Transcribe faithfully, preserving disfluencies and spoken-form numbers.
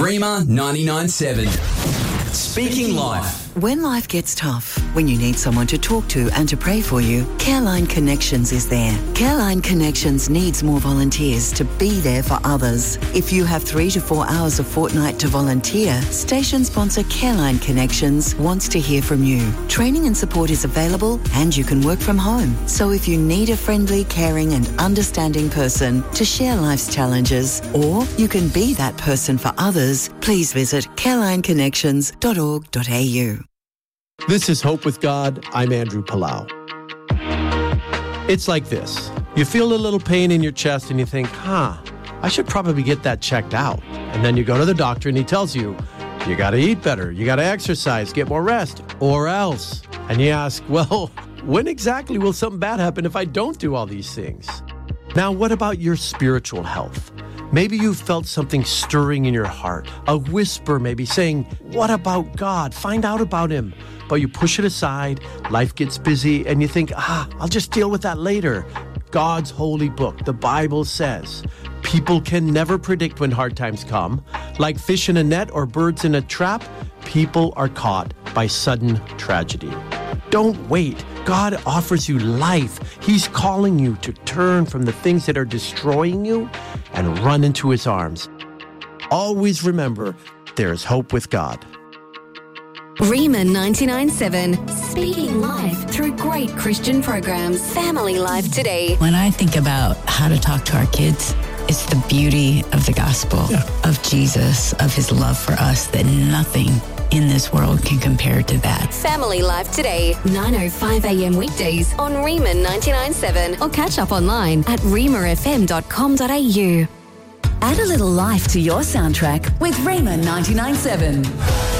Rima ninety-nine seven. Speaking Life. When life gets tough, when you need someone to talk to and to pray for you, Careline Connections is there. Careline Connections needs more volunteers to be there for others. If you have three to four hours a fortnight to volunteer, station sponsor Careline Connections wants to hear from you. Training and support is available and you can work from home. So if you need a friendly, caring and understanding person to share life's challenges, or you can be that person for others, please visit careline connections dot org dot a u. This is Hope with God. I'm Andrew Palau. It's like this. You feel a little pain in your chest and you think, huh, I should probably get that checked out. And then you go to the doctor and he tells you, you got to eat better, you got to exercise, get more rest, or else. And you ask, well, when exactly will something bad happen if I don't do all these things? Now, what about your spiritual health? Maybe you felt something stirring in your heart, a whisper maybe saying, what about God? Find out about him. But you push it aside, life gets busy, and you think, ah, I'll just deal with that later. God's holy book, the Bible says, people can never predict when hard times come. Like fish in a net or birds in a trap, people are caught by sudden tragedy. Don't wait. God offers you life. He's calling you to turn from the things that are destroying you and run into his arms. Always remember, there is hope with God. Rima ninety-nine seven, speaking life through great Christian programs. Family Life Today. When I think about how to talk to our kids, it's the beauty of the gospel, yeah. of Jesus, of his love for us, that nothing in this world can compare to that. Family Life Today, nine oh five a.m. weekdays on Rima ninety-nine seven, or catch up online at rima f m dot com dot a u. Add a little life to your soundtrack with Rima ninety-nine seven.